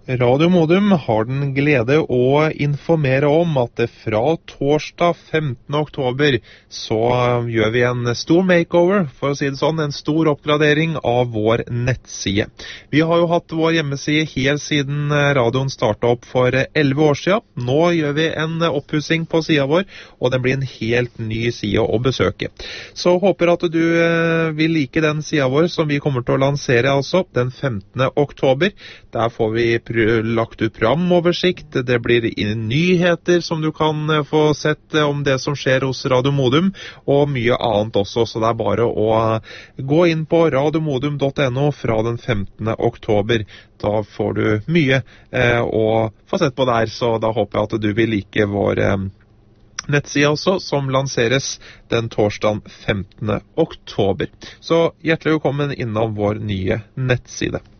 Radio Modum har den glede å informere om at det fra torsdag 15. oktober så gjør vi en stor makeover, for å si det sånn, en stor oppgradering av vår nettside. Vi har jo hatt vår hjemmeside helt siden radioen startet opp for 11 år siden. Nå gjør vi en oppussing på siden vår, og den blir en helt ny side å besøke. Så håper at du vil like den siden vår som vi kommer til å lansere altså den 15. oktober. Der får vi lagt ut programoversikt, det blir nyheter som du kan få sett om det som skjer hos Radio Modum, og mye annet også, så det er bare å gå inn på radiomodum.no fra den 15. oktober. Da får du mye å få sett på der, så da håper jeg at du vil like vår nettside også, som lanseres den torsdagen 15. oktober. Så hjertelig velkommen innom vår nye nettside.